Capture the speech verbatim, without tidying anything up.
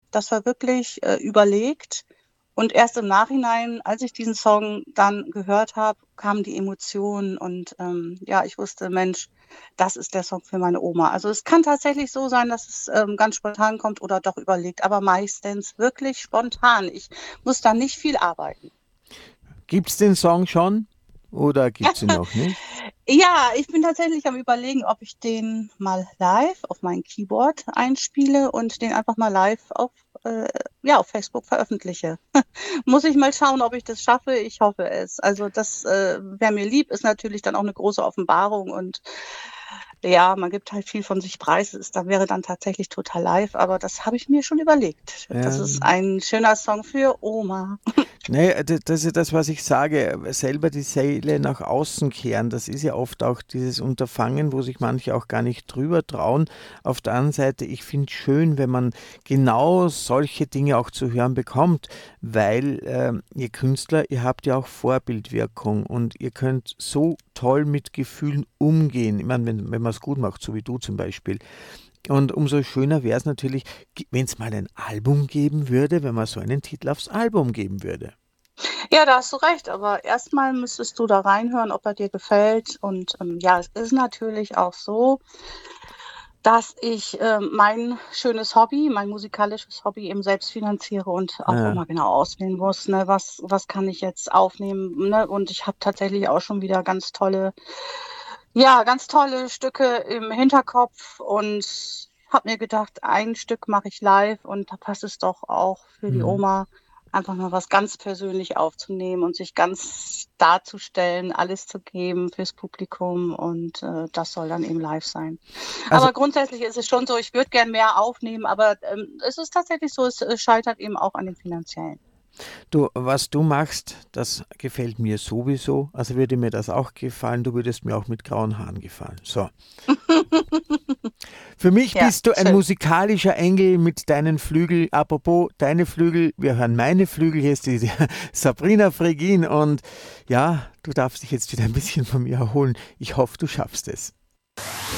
Das war wirklich äh, überlegt. Und erst im Nachhinein, als ich diesen Song dann gehört habe, kamen die Emotionen und ähm, ja, ich wusste, Mensch, das ist der Song für meine Oma. Also es kann tatsächlich so sein, dass es ähm, ganz spontan kommt oder doch überlegt, aber meistens wirklich spontan. Ich muss da nicht viel arbeiten. Gibt's den Song schon oder gibt's ihn noch nicht? Ja, ich bin tatsächlich am Überlegen, ob ich den mal live auf mein Keyboard einspiele und den einfach mal live auf, äh, ja, auf Facebook veröffentliche. Muss ich mal schauen, ob ich das schaffe. Ich hoffe es. Also das äh, wäre mir lieb, ist natürlich dann auch eine große Offenbarung und ja, man gibt halt viel von sich preis. Es da wäre dann tatsächlich total live, aber das habe ich mir schon überlegt. Das ist Ähm, ein schöner Song für Oma. Ne, d das ist das, was ich sage, selber die Seele nach außen kehren. Das ist ja oft auch dieses Unterfangen, wo sich manche auch gar nicht drüber trauen. Auf der anderen Seite, ich finde es schön, wenn man genau solche Dinge auch zu hören bekommt, weil ähm, ihr Künstler, ihr habt ja auch Vorbildwirkung und ihr könnt so toll mit Gefühlen umgehen. Ich meine, wenn, wenn man es gut macht, so wie du zum Beispiel. Und umso schöner wäre es natürlich, wenn es mal ein Album geben würde, wenn man so einen Titel aufs Album geben würde. Ja, da hast du recht, aber erstmal müsstest du da reinhören, ob er dir gefällt. Und ähm, ja, es ist natürlich auch so, dass ich ähm, mein schönes Hobby, mein musikalisches Hobby eben selbst finanziere und auch Ja. immer genau auswählen muss, ne, was, was kann ich jetzt aufnehmen, ne? Und ich habe tatsächlich auch schon wieder ganz tolle, ja, ganz tolle Stücke im Hinterkopf und habe mir gedacht, ein Stück mache ich live und da passt es doch auch für die Mhm. Oma, einfach mal was ganz persönlich aufzunehmen und sich ganz darzustellen, alles zu geben fürs Publikum und äh, das soll dann eben live sein. Also Aber grundsätzlich ist es schon so, ich würde gern mehr aufnehmen, aber ähm, es ist tatsächlich so, es äh, scheitert eben auch an dem Finanziellen. du, was du machst, das gefällt mir sowieso. Also würde mir das auch gefallen. Du würdest mir auch mit grauen Haaren gefallen. So. Für mich Ja, bist du ein schön. musikalischer Engel mit deinen Flügel. Apropos deine Flügel, wir hören meine Flügel. Hier ist die Sabrina Fregin und ja, du darfst dich jetzt wieder ein bisschen von mir erholen. Ich hoffe, du schaffst es.